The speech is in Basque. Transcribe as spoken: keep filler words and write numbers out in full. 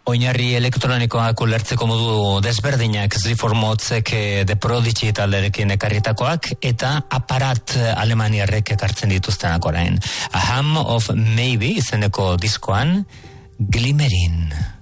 Oinarri elektronikoak ulertzeko modu desberdinak Ziffor Motzek The Prodigy talderekin ekarritakoak eta aparat alemaniarrek ekartzen dituztenak orain. A Hum of Maybe izeneko diskoan Glimmerin.